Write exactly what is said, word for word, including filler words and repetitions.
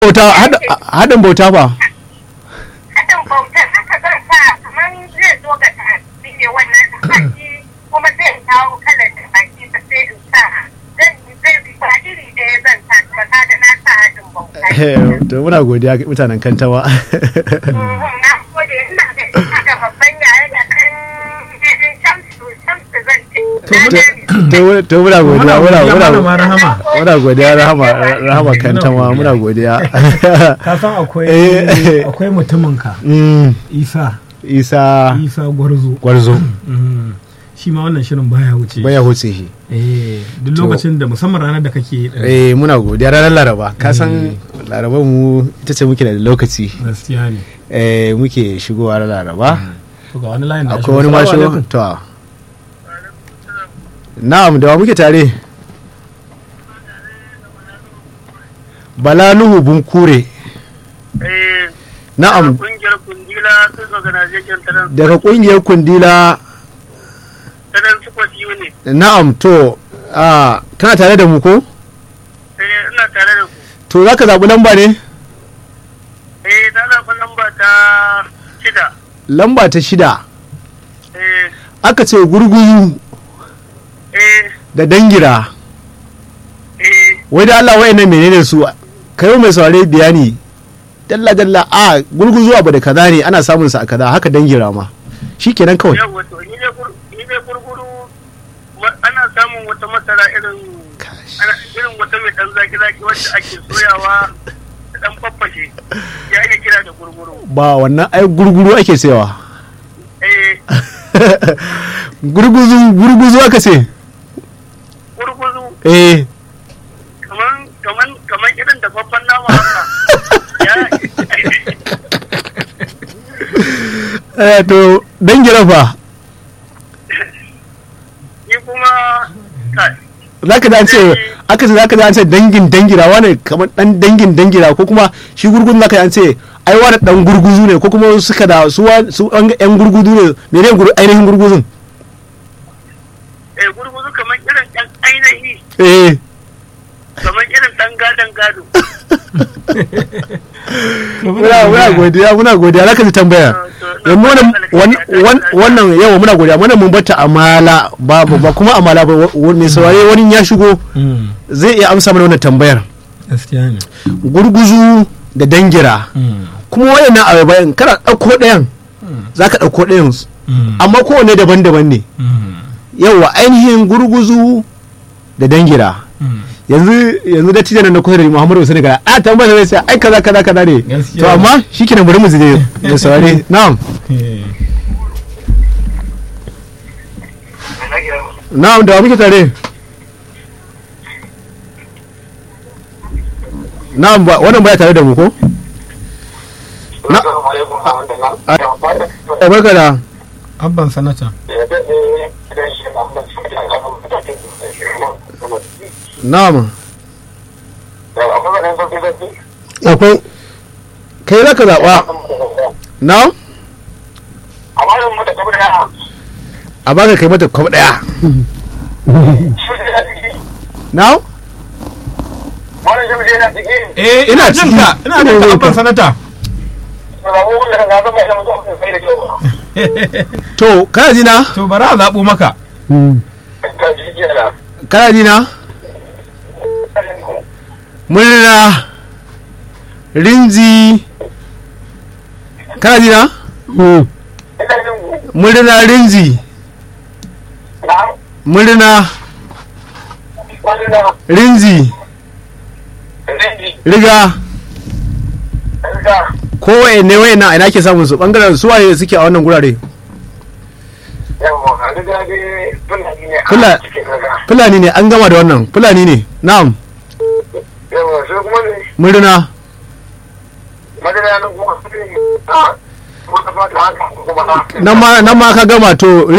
bauta haɗin bauta fa haɗin bautar haka zan sa kamar zai zo ga ta'addi ne wannan baki kuma zai kawo kalar da baki ta sai in sa zan zai ba iri ɗaya zan sa ba ka da na sa haɗin bauta. to muna godiya ga mutanen Kantawa. Na gode ina da ina da babban yaya da kan shamsu shamsu zan ce. to muna godiya muna Malama Rahama. muna godiya rahama rahama Kantawa muna godiya. Ka san akwai akwai mutumin ka Mm, Isa Isa Isa Gwarzo. Gwarzo Mm. Shi ma wannan shirin baya wuce. baya huce shi. Eh, duk To- lokacin da musamman ranar da kake ɗin. Eh muna godiya ranar Laraba ka san Laraba mu ita ce muke da lokaci Gaskiya ne. eh muke shigowa ranar Laraba. To ga wani layin da Akwai wani ma Assalamu shigo alaikum. to na'am da wa muke tare Bala Nuhu Bunkure Eh, na'am kungiyar kundila sun organization ta nan daga kungiyar Kundila ta nan suka ciwo ne. na'am to a kana tare da mu ko Eh, ina tare da ku. to zaka zabi lamba ne Eh, na zaɓi lamba ta shida. lamba ta shida Eh, aka ce gurguzu eh, da dangira eh, wai da Allah wayannan menene su kai mai saurare bayani dalla dalla a gurguzu abu da kaza ne ana samun sa a kaza haka dangira ma shikenan kawai yau wato, ni ne gur- ni ne gurguru wa- ana samun wata masara irin ana irin wata mai ɗan zaki-zaki wacce ake soyawa da ɗan faffashe. Ya ake kira da gurguru. ba wannan ai gurguru ake sayawa Eh, gurguzu gurguzu aka ce gurguzu eh kaman kaman kaman irin da babban nama haka. Ya eh to dangira fa ni kuma kai. zaka da an ce aka ce zaka da an ce dangin dangira wani kamar dan dangin dangira ko kuma shi gurguzu zaka da an ce ai wani dan gurguzu ne ko kuma suka da su wa- su an ga yan gurguzu ne menene gur ainihin gurguzun Eh, gurguzu kamar irin ɗan ainihi eh kamar irin ɗan gadon gado. muna muna godiya muna godiya zaka ji tambaya yanzu wannan wan- wan- wannan yawa muna godiya wannan mun bata amala ba ba kuma amala ba wa- mai saurare wani ya shigo Mm. zai iya amsa mana wannan tambayar Gaskiya ne. gurguzu da dangira Mm. kuma wayannan ababayan kana ɗauko ɗayan zaka ɗauko ɗayan Mm. amma kowanne daban-daban ne Mm. yawa ainihin gurguzu da dangira Mm. yanzu yanzu da tijan na kusa da Muhammadu Usman ga a tambayar zai sai ai kaza kaza kaza ne Gaskiya. to amma shikenan bari mu je da saurare na'am Eh. na'am da wa muke tare na'am ba wannan baya tare da mu ko na a barka da Abban sanata. na'am akwai kai za ka zaɓa na'am a baka kai mata kwab ɗaya na'am Eh, Ina ina jin ciki. ka. Ina jin ka Abban sanata. to kana ji na To bari a zaɓo maka. kana ji na murna rinji kana ji na murna rinji murna rinji riga ko ne waye na ina ke samun su bangaren su waye suke a wannan gurare Fula- fulani ne an gama da wannan fulani ne na'am murna nan ma nan ma ka gama to